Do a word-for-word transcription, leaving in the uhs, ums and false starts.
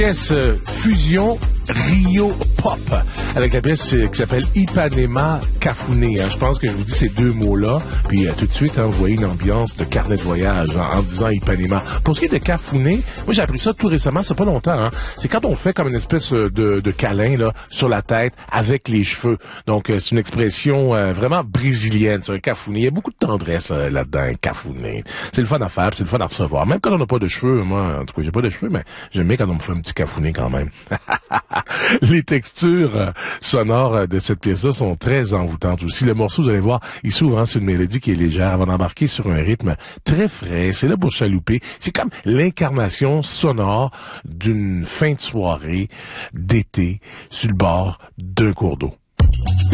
Pièce euh, fusion Rio Pop avec la pièce euh, qui s'appelle Ipanema Cafuné. Hein. Je pense que je vous dis ces deux mots-là, puis euh, tout de suite, hein, vous voyez une ambiance de carnet de voyage hein, en disant Ipanema. Pour ce qui est de Cafuné, moi j'ai appris ça tout récemment, c'est pas longtemps. Hein. C'est quand on fait comme une espèce de, de câlin là sur la tête avec les cheveux. Donc euh, c'est une expression euh, vraiment brésilienne, c'est un cafuné. Il y a beaucoup de tendresse euh, là-dedans, un cafuné. C'est le fun à faire, c'est le fun à recevoir. Même quand on n'a pas de cheveux, moi en tout cas j'ai pas de cheveux, mais j'aime bien quand on me fait un petit cafouné quand même. Les textures euh, sonores euh, de cette pièce-là sont très envoûtantes aussi. Le morceau, vous allez voir, il s'ouvre hein, sur une mélodie qui est légère avant d'embarquer sur un rythme très frais. C'est là pour chalouper. C'est comme l'incarnation sonore d'une fin de soirée d'été sur le bord d'un cours d'eau.